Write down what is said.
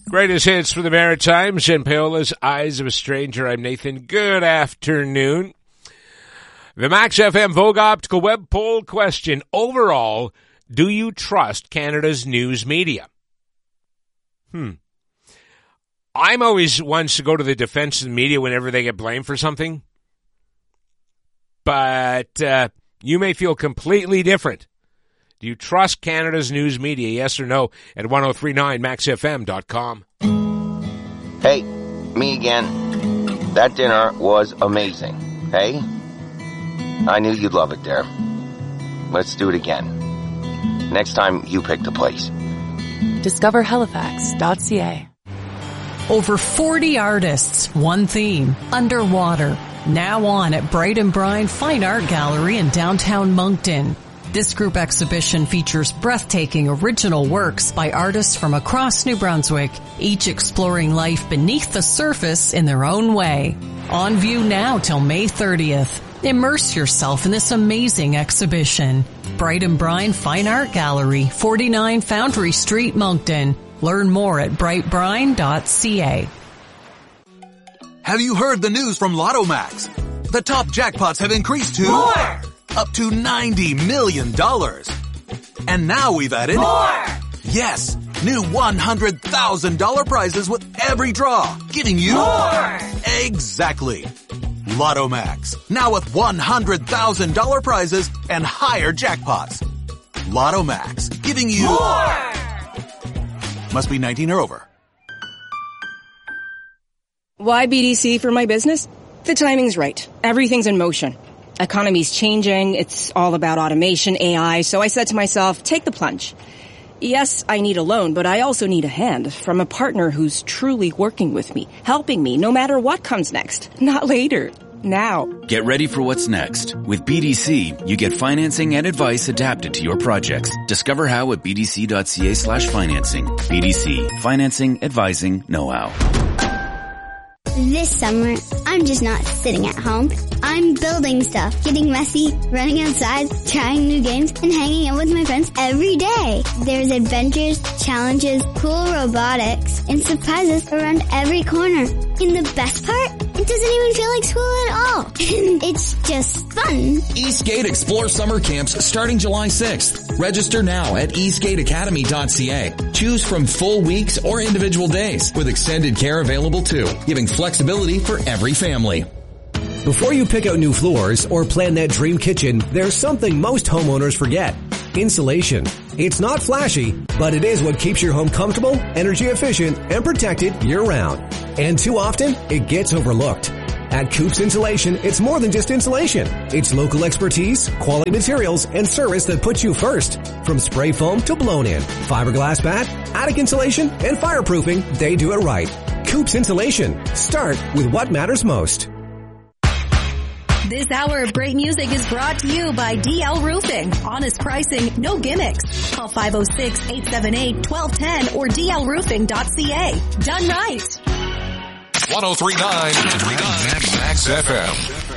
Greatest hits for the Maritimes and Paola's Eyes of a Stranger. I'm Nathan. Good afternoon. The Max FM Vogue Optical Web Poll question. Overall, do you trust Canada's news media? I'm always ones to go to the defense of the media whenever they get blamed for something. But you may feel completely different. Do you trust Canada's news media? Yes or no at 1039maxfm.com. Hey, me again. That dinner was amazing. Hey? I knew you'd love it there. Let's do it again. Next time, you pick the place. Discover Halifax.ca. Over 40 artists, one theme, underwater. Now on at Bright and Brine Fine Art Gallery in downtown Moncton. This group exhibition features breathtaking original works by artists from across New Brunswick, each exploring life beneath the surface in their own way. On view now till May 30th. Immerse yourself in this amazing exhibition. Bright and Brine Fine Art Gallery, 49 Foundry Street, Moncton. Learn more at brightbrine.ca. Have you heard the news from Lotto Max? The top jackpots have increased to more! Up to $90 million. And now we've added more! Yes, new $100,000 prizes with every draw, giving you more! Exactly. Lotto Max, now with $100,000 prizes and higher jackpots. Lotto Max, giving you more! Must be 19 or over. Why BDC for my business? The timing's right. Everything's in motion. Economy's changing. It's all about automation, AI. So I said to myself, take the plunge. Yes, I need a loan, but I also need a hand from a partner who's truly working with me, helping me no matter what comes next. Not later. Now. Get ready for what's next. With BDC, you get financing and advice adapted to your projects. Discover how at bdc.ca/financing. BDC. Financing, advising, know-how. This summer, I'm just not sitting at home. I'm building stuff, getting messy, running outside, trying new games, and hanging out with my friends every day. There's adventures, challenges, cool robotics, and surprises around every corner. And the best part? It doesn't even feel like school at all. It's just fun. Eastgate Explore Summer Camps starting July 6th. Register now at eastgateacademy.ca. Choose from full weeks or individual days with extended care available too, giving flexibility for every family. Before you pick out new floors or plan that dream kitchen, there's something most homeowners forget. Insulation. It's not flashy, but it is what keeps your home comfortable, energy efficient, and protected year-round. And too often, it gets overlooked. At Coops Insulation, it's more than just insulation. It's local expertise, quality materials, and service that puts you first. From spray foam to blown-in, fiberglass bat, attic insulation, and fireproofing, they do it right. Coops Insulation. Start with what matters most. This hour of great music is brought to you by DL Roofing. Honest pricing, no gimmicks. Call 506-878-1210 or dlroofing.ca. Done right. 1039 Max FM.